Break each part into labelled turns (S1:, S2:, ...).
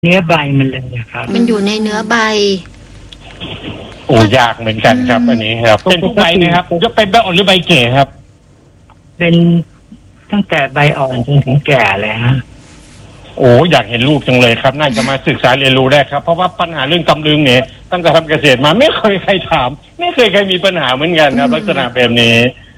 S1: เนื้อใบมันเลยนะครับ
S2: มันอยู่ในเนื้อใบ
S3: โอ้ยากเหมือนกันครับอันนี้ครับเป็นทุกใบนะครับจะเป็นใบอ่อนหรือใบแก่ครับ
S1: เป็นตั้งแต่ใบอ่อนจนถึงแก่เลยฮะ
S3: โอ้อยากเห็นลูกจังเลยครับน่าจะมาศึกษาเรียนรู้ได้ครับเพราะว่าปัญหาเรื่องตำลึงเนี่ยตั้งแต่ทำเกษตรมาไม่เคยใครถามไม่เคยใครมีปัญหาเหมือนกันครับลักษณะแบบนี้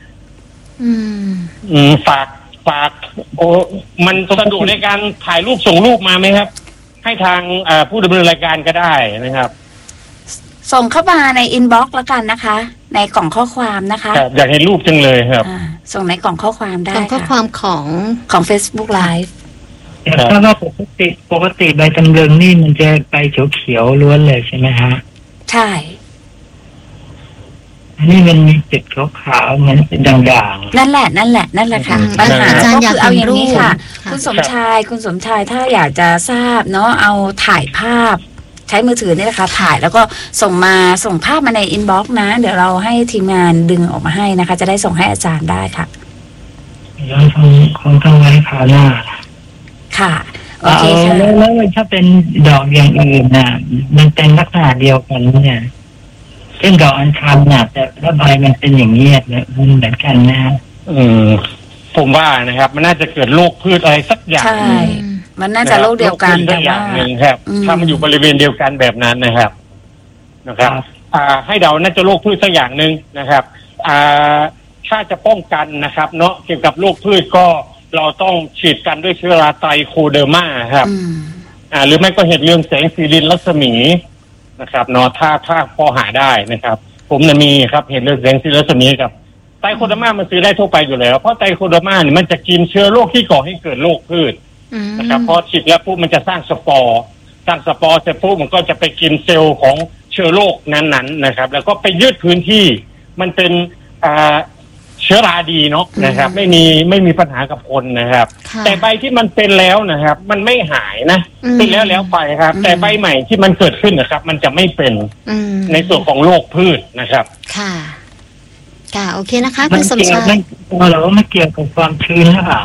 S3: ฝากโอ้มันสะดวกในการถ่ายรูปส่งรูปมาไหมครับให้ทางผู้ดำเนินรายการก็ได้นะครับ
S4: ส่งเข้ามาในอินบ็อกซ์แล้วกันนะคะในกล่องข้อความนะคะ
S3: อยากเห็นรูปจังเลยครับ
S4: ส่งในกล่องข้อความได้
S2: กล่องข้อความของ
S4: Facebook Live
S1: ถ้าว่าปกติใบตำลึงนี่มันจะใบเขียวๆล้วนเลยใช่ไหมฮะ
S4: ใช่
S1: อันนี้มันมีจุดขาวๆเหมือนเป็นด่าง
S4: ๆนั่นแหละค่ะปัญหาก็คือเอาอย่างนี้ค่ะคุณสมชายถ้าอยากจะทราบเนาะเอาถ่ายภาพใช้มือถือนี่แหละค่ะถ่ายแล้วก็ส่งภาพมาในอินบ็อกซ์นะเดี๋ยวเราให้ทีมงานดึงออกมาให้นะคะจะได้ส่งให้อาจารย์ได้ค่ะ
S1: แล้วคงต้องไว้คราวหน้า
S4: ค่ะโอเคค่ะ
S1: แล้วถ้าเป็นดอกอย่างอื่นน่ะมันเป็นลักษณะเดียวกันเนี่ยเช่นดอกอัญชันน่ะแต่ละใบมันเป็นอย่างนี้เนี่ยมันเหมือนกันนะ
S3: ผมว่านะครับมันน่าจะเกิดโรคพืชอะไรสักอย่าง
S4: ใช่มันน่าจะโรคเดียวกัน
S3: แต่ว่าหนึ่งครับถ้ามันอยู่บริเวณเดียวกันแบบนั้นนะครับให้เดาน่าจะโรคพืชสักอย่างหนึ่งนะครับถ้าจะป้องกันนะครับเนาะเกี่ยวกับโรคพืชก็เราต้องฉีดกันด้วยเชื้อราไตโคเดอร์มาครับหรือไม่ก็เห็ดเรืองแสงสีรินรัศมีนะครับเนาะถ้าพอหาได้นะครับผมเนี่ยมีครับเห็ดเรืองแสงสีรินรัศมีกับไตโคเดอร์มามันซื้อได้ทั่วไปอยู่แล้วเพราะไตโคเดอร์มาเนี่ยมันจะกินเชื้อโรคที่ก่อให้เกิดโรคพืชนะครับพอฉีดแล้วปุ๊บมันจะสร้างสปอร์เสร็จปุ๊บมันก็จะไปกินเซลล์ของเชื้อโรคนั้นๆนะครับแล้วก็ไปยืดพื้นที่มันเป็นเชื้อราดีเนาะนะครับไม่มีปัญหากับคนนะครับแต่ใบที่มันเป็นแล้วนะครับมันไม่หายนะเป็นแล้วไปครับแต่ใบใหม่ที่มันเกิดขึ้นนะครับมันจะไม่เป็นในส่วนของโรคพืชนะครับ
S2: ค่ะโอเคนะคะคุณสมชาย
S1: เราไม่เกี่ยวกับความชื้นหรือเปล่า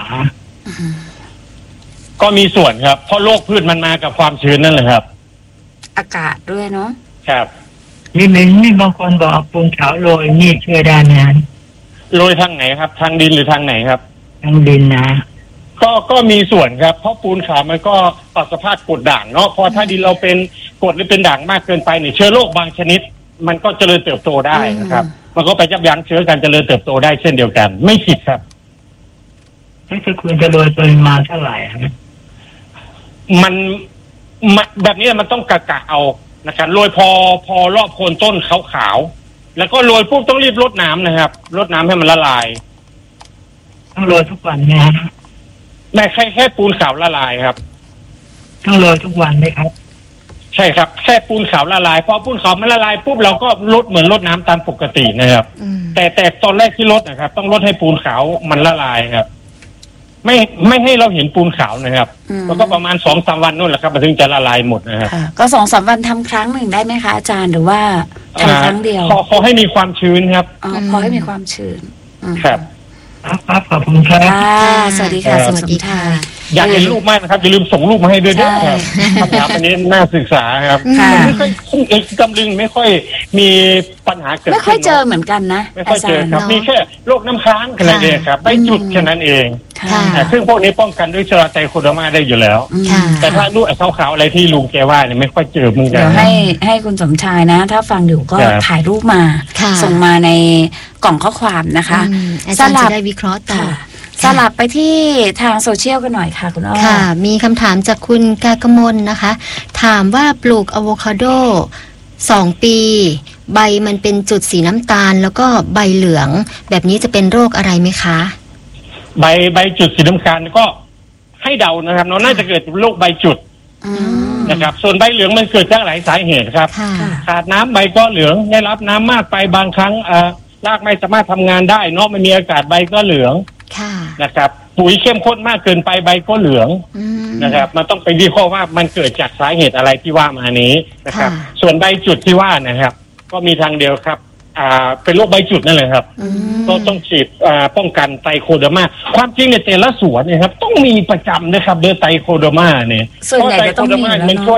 S3: ก็มีส่วนครับเพราะโรคพืชมันมากับความชื้นนั่นแหละครับ
S4: อากาศด้วยเนาะ
S3: ครับ
S1: นี่บางคนบอกเอาปูนขาวโรยนี่ช่วยได้นะ
S3: โรยทางไหนครับทางดินหรือทางไหนครับ
S1: ทางดินนะ
S3: ก็มีส่วนครับเพราะปูนขาวมันก็ปรับสภาพกรดด่างเนาะพอถ้าดินเราเป็นกรดหรือเป็นด่างมากเกินไปเนี่ยเชื้อโรคบางชนิดมันก็เจริญเติบโตได้นะครับมันก็ไปยับยั้งเชื้อการเจริญเติบโตได้เช่นเดียวกันไม่ผิดครับ
S1: ถ้าคุณจะโรยปริมาณเท่าไหร่ครับ
S3: มันแบบนี้มันต้องกะเอานะครับโรยพอรอบโคนต้นขาวๆแล้วก็โรยปุ๊บต้องรีบรดน้ำนะครับรดน้ำให้มันละลาย
S1: ต้องโรยทุกวันนะ
S3: ไม่แค่ปูนขาวละลายครับ
S1: ต้องโรยทุกวันไหมครับ
S3: ใช่ครับแค่ปูนขาวละลายพอปูนขาวมันละลายปุ๊บเราก็รดเหมือนรดน้ำตามปกตินะครับแต่ตอนแรกที่รดนะครับต้องรดให้ปูนขาวมันละลายครับไม่ให้เราเห็นปูนขาวนะครับแล้วก็ประมาณ 2-3 วันนู่นแหละครับมันถึงจะละลายหมดนะครับ
S4: ก็ 2-3 วันทำครั้งหนึ่งได้ไหมคะอาจารย์หรือว่าทำครั้งเดียว
S3: พอให้มีความชื้นครับ
S4: พอให้มีความชื้น
S3: ครับ
S1: ขอบคุณครับ
S4: สวัสดีค่ะสวัสดีค่ะ
S3: อยากเห็นรูปมากนะครับอย่าลืมส่งรูปมาให้ด้วยนะครับคำถามอันนี้น่าศึกษาครับไม่ค่อยตำลึงไม่ค่อยมีปัญหาเกิดขึ้น
S4: ไม่ค่อยเจอเหมือนกันนะ
S3: ไม่ค่อยเจอครับมีแค่โรคน้ำค้างแค่นั้นเองครับใบจุดแค่นั้นเองซึ่งพวกนี้ป้องกันด้วยเชื้อราไตโคเดอร์มาได้อยู่แล้วแต่ถ้าลูกขาวๆอะไรที่ลุงแกว่าเนี่ยไม่ค่อยเจอเหมือนกัน
S4: เดี๋ยวให้คุณสมชายนะถ้าฟังอยู่ก็ถ่ายรูปมาส่งมาในกล่องข้อความนะคะ
S2: อาจารย์จะได้วิเคราะห์ต่อ
S4: สลับไปที่ทางโซเชียลกันหน่อยค่ะคุณอ้อ
S2: ค่ะมีคำถามจากคุณกากมลนะคะถามว่าปลูกอะโวคาโด2 ปีใบมันเป็นจุดสีน้ำตาลแล้วก็ใบเหลืองแบบนี้จะเป็นโรคอะไรไหมคะ
S3: ใบจุดสีน้ำตาลก็ให้เดานะครับเนาะน่าจะเกิดโรคใบจุดนะครับส่วนใบเหลืองมันเกิดจากหลายสาเหตุครับขาดน้ำใบก็เหลืองได้รับน้ำมากไปบางครั้งรากไม่สามารถทำงานได้เนาะไม่มีอากาศใบก็เหลืองนะครับปุ๋ยเข้มข้นมากเกินไปใบก็เหลืองนะครับมันต้องไปวิเคราะห์ว่ามันเกิดจากสาเหตุอะไรที่ว่ามานี้นะครับส่วนใบจุดที่ว่านะครับก็มีทางเดียวครับเป็นโรคใบจุดนั่นแหละครับก็ต้องฉีดป้องกันไตรโคเดอร์มาความจริงในแต่ละสวนเนี่ยครับต้องมีประจำนะครับเดือไตรโคเดอร์มาเนี่ย
S4: ส่วนใหญ่จะต้องมีแล้วเนาะ